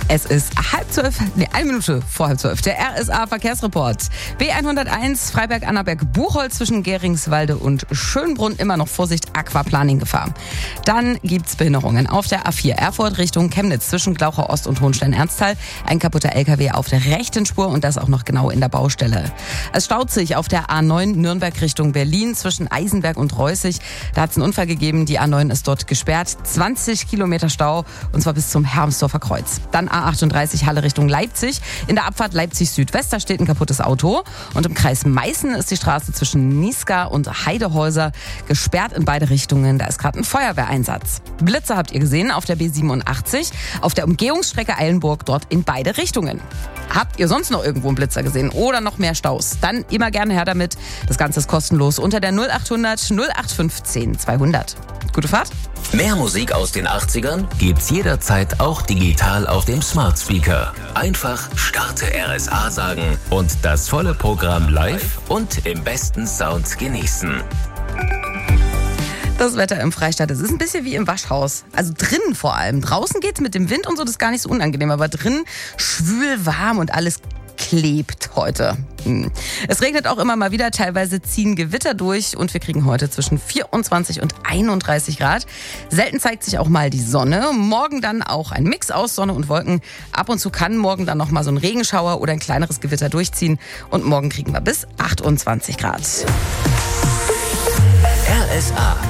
Es ist 1 Minute vor 11:30. Der RSA-Verkehrsreport. B101 Freiberg-Annaberg-Buchholz zwischen Geringswalde und Schönbrunn. Immer noch Vorsicht, Aquaplaning-Gefahr. Dann gibt's Behinderungen auf der A4 Erfurt Richtung Chemnitz zwischen Glaucher Ost und Hohenstein-Ernsthal. Ein kaputter LKW auf der rechten Spur und das auch noch genau in der Baustelle. Es staut sich auf der A9 Nürnberg Richtung Berlin zwischen Eisenberg und Reußig. Da hat's einen Unfall gegeben. Die A9 ist dort gesperrt. 20 Kilometer Stau und zwar bis zum Hermsdorfer Kreuz. Dann A38 Halle Richtung Leipzig. In der Abfahrt Leipzig Südwest, da steht ein kaputtes Auto. Und im Kreis Meißen ist die Straße zwischen Niesga und Heidehäuser gesperrt in beide Richtungen. Da ist gerade ein Feuerwehreinsatz. Blitze habt ihr gesehen auf der B87, auf der Umgehungsstrecke Eilenburg, dort in beide Richtungen. Habt ihr sonst noch irgendwo einen Blitzer gesehen oder noch mehr Staus? Dann immer gerne her damit. Das Ganze ist kostenlos unter der 0800 0815 200. Gute Fahrt. Mehr Musik aus den 80ern gibt's jederzeit auch digital auf dem Smart Speaker. Einfach Starte RSA sagen und das volle Programm live und im besten Sound genießen. Das Wetter im Freistaat, das ist ein bisschen wie im Waschhaus. Also drinnen vor allem. Draußen geht's mit dem Wind und so, das ist gar nicht so unangenehm. Aber drinnen schwül warm und alles klebt heute. Es regnet auch immer mal wieder, teilweise ziehen Gewitter durch und wir kriegen heute zwischen 24 und 31 Grad. Selten zeigt sich auch mal die Sonne. Morgen dann auch ein Mix aus Sonne und Wolken. Ab und zu kann morgen dann noch mal so ein Regenschauer oder ein kleineres Gewitter durchziehen. Und morgen kriegen wir bis 28 Grad. RSA